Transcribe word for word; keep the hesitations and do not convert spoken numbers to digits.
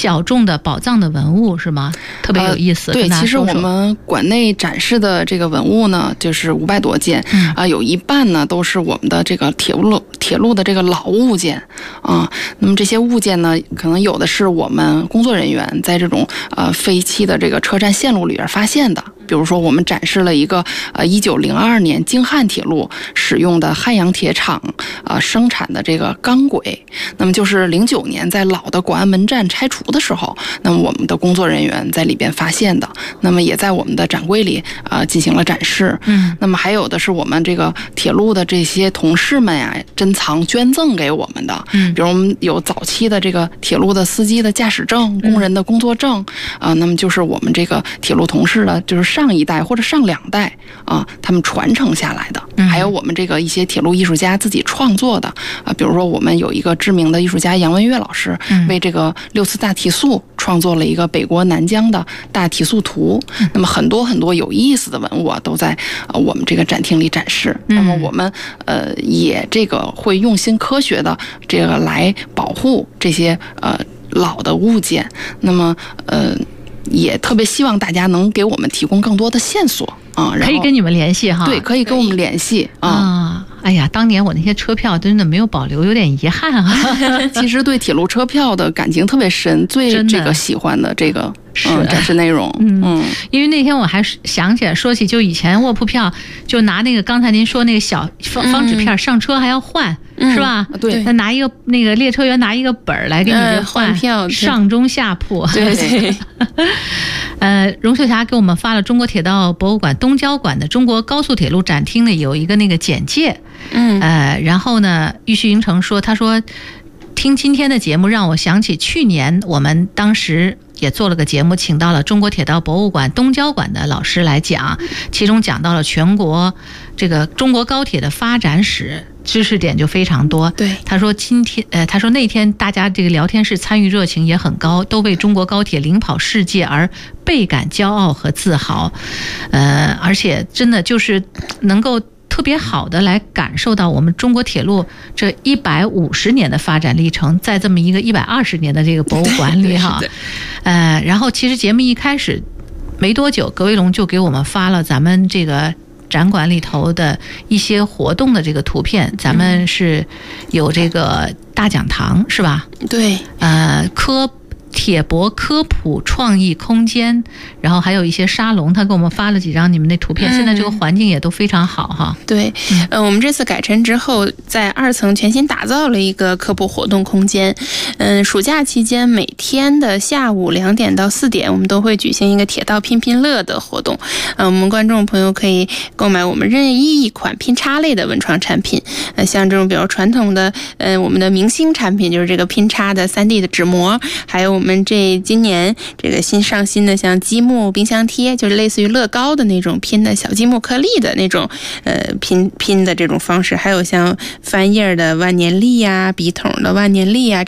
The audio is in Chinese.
小众的宝藏的文物是吗？特别有意思。 呃、对，其实我说说们馆内展示的这个文物呢，就是五百多件，啊、 嗯呃，有一半呢都是我们的这个铁路铁路的这个老物件啊、呃。那么这些物件呢，可能有的是我们工作人员在这种呃废弃的这个车站线路里边发现的。比如说，我们展示了一个呃一九零二年京汉铁路使用的汉阳铁厂呃生产的这个钢轨，那么就是零九年在老的广安门站拆除的时候，那么我们的工作人员在里边发现的，那么也在我们的展柜里呃进行了展示。 嗯， 那么还有的是我们这个铁路的这些同事们呀、啊、珍藏捐赠给我们的， 嗯， 比如我们有早期的这个铁路的司机的驾驶证、工人的工作证啊、呃，那么就是我们这个铁路同事的，就是上一代或者上两代啊，他们传承下来的。还有我们这个一些铁路艺术家自己创作的啊，比如说我们有一个知名的艺术家杨文月老师，为这个六次大提速创作了一个北国南疆的大提速图。那么很多很多有意思的文物啊，都在呃我们这个展厅里展示。那么我们呃也这个会用心科学的这个来保护这些呃老的物件。那么呃。也特别希望大家能给我们提供更多的线索啊， 可以跟你们联系哈。 对，可以跟我们联系啊。 啊，哎呀，当年我那些车票真的没有保留，有点遗憾啊。 其实对铁路车票的感情特别深，最这个喜欢的这个是、 嗯、展示内容。 嗯，嗯因为那天我还想起来，说起就以前卧铺票，就拿那个刚才您说那个小方方纸片上车还要换。嗯、是吧？ 对， 那拿一个那个列车员拿一个本儿来给你这换、 呃、票， 上中下铺。 对对。 呃，荣秀霞给我们发了中国铁道博物馆东郊馆的中国高速铁路展厅呢有一个那个简介。 嗯。 呃，然后呢，玉旭云城说，他说听今天的节目让我想起去年我们当时也做了个节目，请到了中国铁道博物馆东郊馆的老师来讲，其中讲到了全国这个中国高铁的发展史。知识点就非常多。 对， 他说今天，呃，他说那天大家这个聊天室参与热情也很高，都为中国高铁领跑世界而倍感骄傲和自豪。呃，而且真的就是能够特别好的来感受到我们中国铁路这一百五十年的发展历程，在这么一个一百二十年的这个博物馆里哈。呃，然后其实节目一开始没多久，葛维龙就给我们发了咱们这个展馆里头的一些活动的这个图片，咱们是有这个大讲堂是吧？ 对， 呃，科铁博科普创意空间，然后还有一些沙龙，他给我们发了几张你们那图片，嗯、现在这个环境也都非常好哈。 对，嗯、呃，我们这次改陈之后，在二层全新打造了一个科普活动空间。嗯，暑假期间每天的下午两点到四点，我们都会举行一个铁道拼拼乐的活动。呃，我们观众朋友可以购买我们任意一款拼插类的文创产品，呃，像这种比较传统的，呃，我们的明星产品就是这个拼插的 三 D 的纸膜，还有我们。我们这今年这个新上新的像积木冰箱贴，就是类似于乐高的那种拼的小积木颗粒的那种呃拼拼的这种方式，还有像翻页的万年历呀、笔筒的万年历呀，